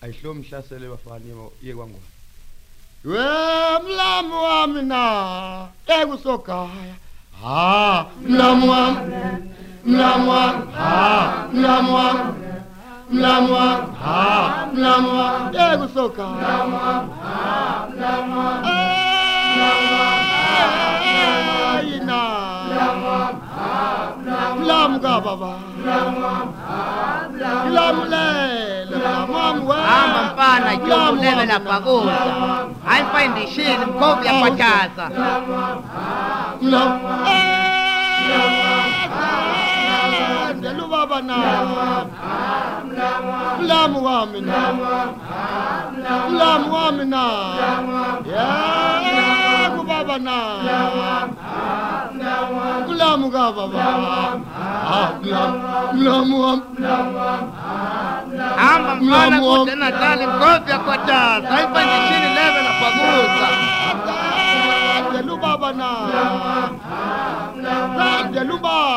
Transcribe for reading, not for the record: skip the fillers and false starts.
ayihlomhlasele bafana yekwangwana mlamu wami na ekusogaya mlamu wami mlamu wami mlamu wami mlamu wami mlamu wami ekusogaya mlamu wami mlamu ka baba mlamu lele mlamu hamba mfana jobulebe lapha kuza ayifayindishile mkhombi yaphathaza ndelu baba na mlamu wami na mlamu wami na ya kubaba na mlamu ka baba mlamu wami hamba mfana kude natali mkhombi yaphathaza ayifayindishile lebe lapha kuza ndelu baba na ndelu baba